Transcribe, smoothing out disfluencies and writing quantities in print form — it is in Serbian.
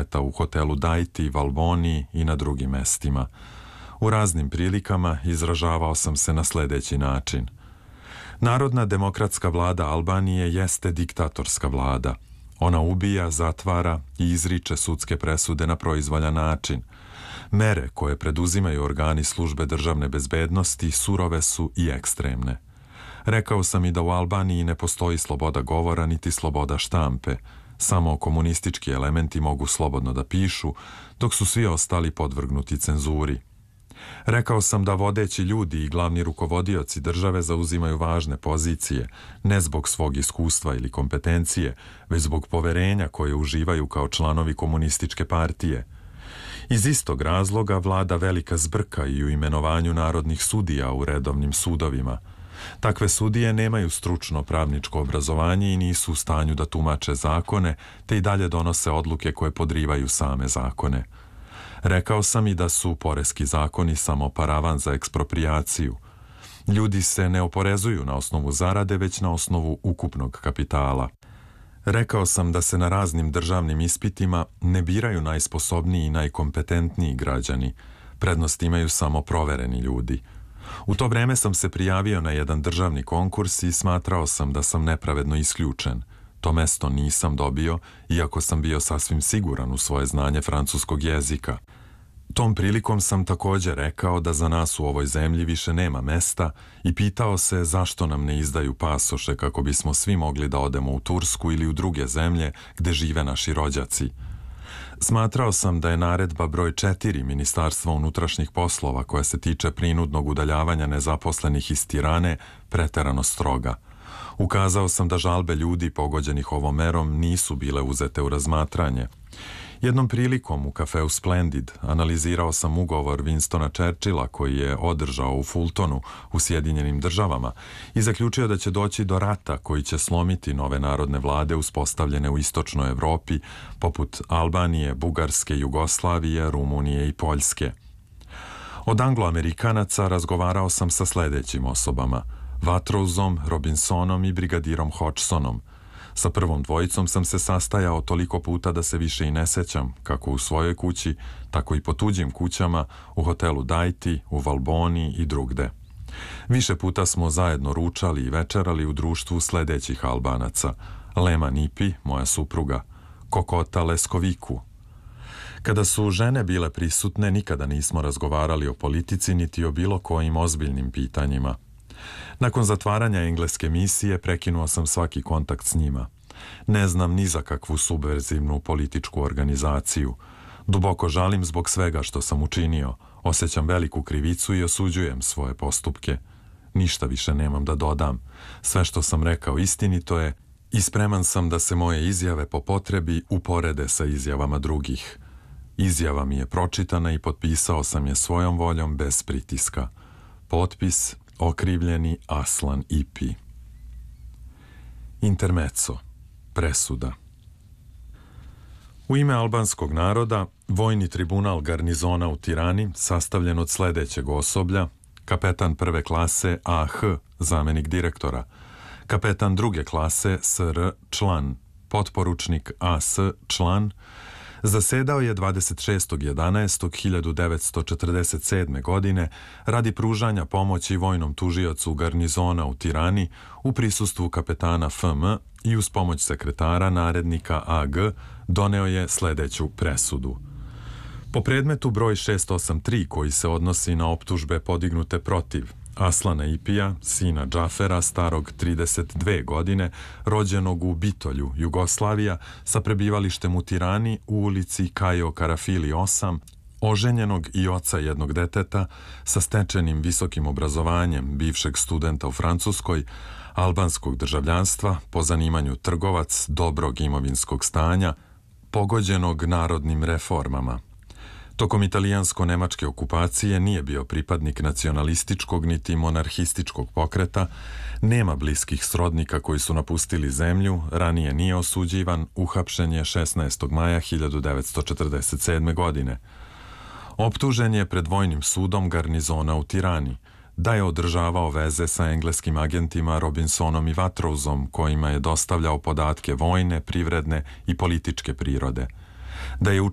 susreta u hotelu Dajti, Valboni i na drugim mestima. U raznim prilikama izražavao sam se na sledeći način. Narodna demokratska vlada Albanije jeste diktatorska vlada. Ona ubija, zatvara i izriče sudske presude na proizvoljan način. Mere koje preduzimaju organi službe državne bezbednosti surove su i ekstremne. Rekao sam i da u Albaniji ne postoji sloboda govora niti sloboda štampe. Samo komunistički elementi mogu slobodno da pišu, dok su svi ostali podvrgnuti cenzuri. Rekao sam da vodeći ljudi i glavni rukovodioci države zauzimaju važne pozicije, ne zbog svog iskustva ili kompetencije, već zbog poverenja koje uživaju kao članovi komunističke partije. Iz istog razloga vlada velika zbrka i u imenovanju narodnih sudija u redovnim sudovima. Takve sudije nemaju stručno pravničko obrazovanje i nisu u stanju da tumače zakone, te i dalje donose odluke koje podrivaju same zakone. Rekao sam i da su poreski zakoni samo paravan za eksproprijaciju. Ljudi se ne oporezuju na osnovu zarade, već na osnovu ukupnog kapitala. Rekao sam da se na raznim državnim ispitima ne biraju najsposobniji i najkompetentniji građani. Prednost imaju samo provereni ljudi. U to vreme sam se prijavio na jedan državni konkurs i smatrao sam da sam nepravedno isključen. To mesto nisam dobio, iako sam bio sasvim siguran u svoje znanje francuskog jezika. Tom prilikom sam također rekao da za nas u ovoj zemlji više nema mesta i pitao se zašto nam ne izdaju pasoše kako bismo svi mogli da odemo u Tursku ili u druge zemlje gde žive naši rođaci. Smatrao sam da je naredba broj 4 Ministarstva unutrašnjih poslova koja se tiče prinudnog udaljavanja nezaposlenih iz Tirane preterano stroga. Ukazao sam da žalbe ljudi pogođenih ovom merom nisu bile uzete u razmatranje. Jednom prilikom u kafeu Splendid analizirao sam ugovor Winstona Churchilla koji je održao u Fultonu u Sjedinjenim Državama i zaključio da će doći do rata koji će slomiti nove narodne vlade uspostavljene u istočnoj Evropi poput Albanije, Bugarske, Jugoslavije, Rumunije i Poljske. Od Anglo-Amerikanaca razgovarao sam sa sledećim osobama: Watrouzom, Robinsonom i brigadirom Hodgsonom. Sa prvom dvojicom sam se sastajao toliko puta da se više i ne sećam, kako u svojoj kući, tako i po tuđim kućama, u hotelu Dajti, u Valboni i drugde. Više puta smo zajedno ručali i večerali u društvu sledećih Albanaca: Lema Nipi, moja supruga, Kokota Leskoviku. Kada su žene bile prisutne, nikada nismo razgovarali o politici niti o bilo kojim ozbiljnim pitanjima. Nakon zatvaranja engleske misije prekinuo sam svaki kontakt s njima. Ne znam ni za kakvu subverzivnu političku organizaciju. Duboko žalim zbog svega što sam učinio. Osjećam veliku krivicu i osuđujem svoje postupke. Ništa više nemam da dodam. Sve što sam rekao istinito je i spreman sam da se moje izjave po potrebi uporede sa izjavama drugih. Izjava mi je pročitana i potpisao sam je svojom voljom bez pritiska. Potpis: okrivljeni Aslan Ipi. Intermezzo. Presuda. U ime albanskog naroda, vojni tribunal garnizona u Tirani, sastavljen od sledećeg osoblja: kapetan prve klase AH, zamenik direktora; kapetan druge klase SR, član; potporučnik AS, član, zasedao je 26.11.1947. godine radi pružanja pomoći vojnom tužiocu garnizona u Tirani u prisustvu kapetana FM i uz pomoć sekretara narednika AG doneo je sledeću presudu. Po predmetu broj 683 koji se odnosi na optužbe podignute protiv Aslana Ipija, sina Džafera, starog 32 godine, rođenog u Bitolju, Jugoslavija, sa prebivalištem u Tirani u ulici Kajo Karafili 8, oženjenog i oca jednog deteta, sa stečenim visokim obrazovanjem, bivšeg studenta u Francuskoj, albanskog državljanstva, po zanimanju trgovac, dobrog imovinskog stanja, pogođenog narodnim reformama. Tokom italijansko-nemačke okupacije nije bio pripadnik nacionalističkog niti monarhističkog pokreta, nema bliskih srodnika koji su napustili zemlju, ranije nije osuđivan, uhapšen je 16. maja 1947. godine. Optužen je pred vojnim sudom garnizona u Tirani, da je održavao veze sa engleskim agentima Robinsonom i Watrouzom, kojima je dostavljao podatke vojne, privredne i političke prirode, da je